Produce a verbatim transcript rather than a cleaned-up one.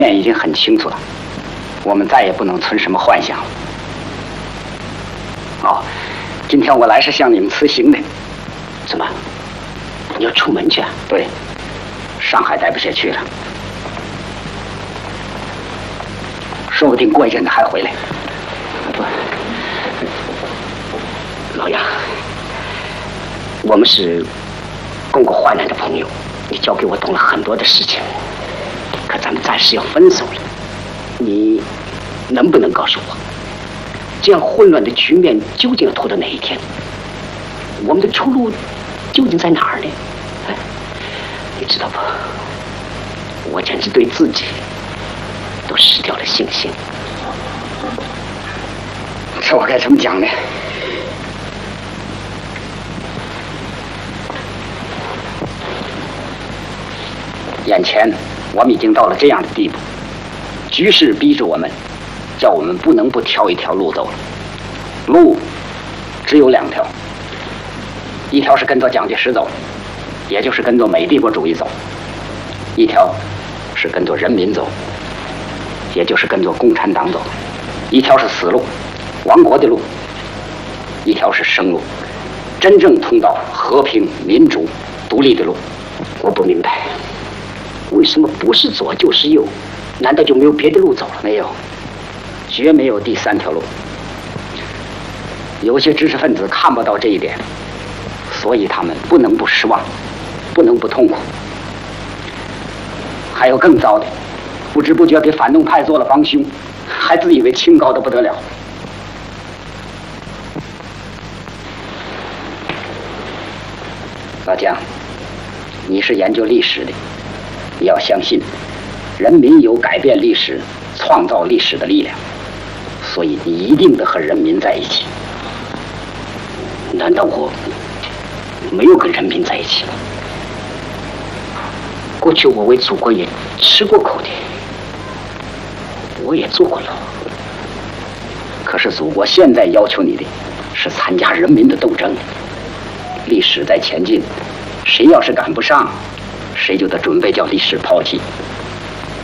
面已经很清楚了，我们再也不能存什么幻想了。哦，今天我来是向你们辞行的。 怎么？你要出门去啊？ 对，上海待不下去了，说不定过一阵子还回来。 不，老杨，我们是共过患难的朋友，你教给我懂了很多的事情。可咱们暂时要分手了，你能不能告诉我，这样混乱的局面究竟要拖到哪一天？我们的出路究竟在哪儿呢？哎，你知道不？我简直对自己都失掉了信心。 这我该怎么讲呢？眼前我们已经到了这样的地步，局势逼着我们，叫我们不能不挑一条路走了。路只有两条，一条是跟着蒋介石走，也就是跟着美帝国主义走；一条是跟着人民走，也就是跟着共产党走。一条是死路，亡国的路；一条是生路，真正通到和平、民主、独立的路。 我不明白，为什么不是左就是右？难道就没有别的路走了？ 没有，绝没有第三条路。有些知识分子看不到这一点，所以他们不能不失望，不能不痛苦。还有更糟的，不知不觉给反动派做了帮凶，还自以为清高的不得了。老姜，你是研究历史的，你要相信，人民有改变历史、创造历史的力量，所以你一定得和人民在一起。 难道我没有跟人民在一起吗？过去我为祖国也吃过苦的，我也坐过牢。 可是祖国现在要求你的是参加人民的斗争，历史在前进，谁要是赶不上，谁就得准备叫历史抛弃。